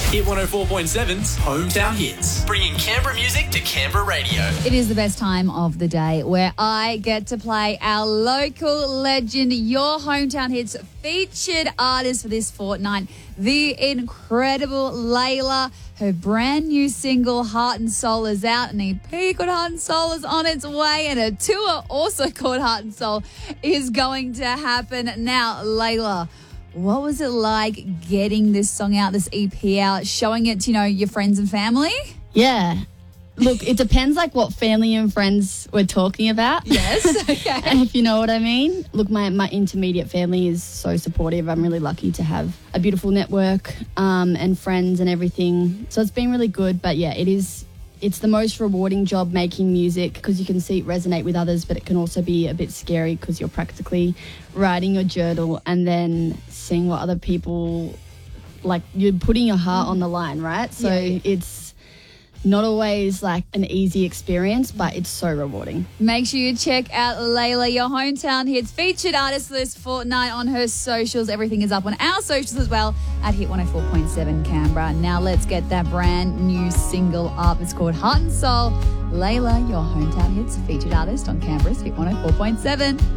Hit 104.7's Hometown Hits, bringing Canberra music to Canberra radio. It is the best time of the day where I get to play our local legend, Your Hometown Hits featured artist for this fortnight, the incredible Layla. Her brand new single, Heart and Soul, is out. An EP called Heart and Soul is on its way, and a tour also called Heart and Soul is going to happen. Now, Layla, what was it like getting this song out, this EP out, showing it to, your friends and family? Yeah. Look, it depends what family and friends we're talking about. Yes. Okay. If you know what I mean. Look, my intermediate family is so supportive. I'm really lucky to have a beautiful network and friends and everything. So it's been really good. But yeah, it's the most rewarding job, making music, because you can see it resonate with others, but it can also be a bit scary because you're practically writing your journal and then seeing what other people, you're putting your heart on the line, right? So it's not always an easy experience, but it's so rewarding. Make sure you check out Layla, Your Hometown Hits featured artist this fortnight, on her socials. Everything is up on our socials as well at Hit 104.7 Canberra. Now let's get that brand new single up. It's called Heart and Soul. Layla, Your Hometown Hits featured artist on Canberra's Hit 104.7.